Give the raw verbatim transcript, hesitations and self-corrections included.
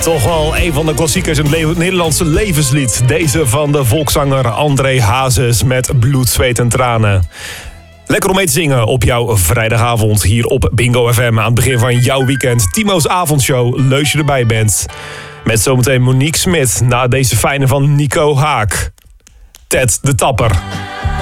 Toch wel een van de klassiekers in het le- Nederlandse levenslied. Deze van de volkszanger André Hazes met Bloed, Zweet en Tranen. Lekker om mee te zingen op jouw vrijdagavond hier op Bingo F M. Aan het begin van jouw weekend. Timo's avondshow. Leus je erbij bent. Met zometeen Monique Smit na deze fijne van Nico Haak. Ted de Tapper.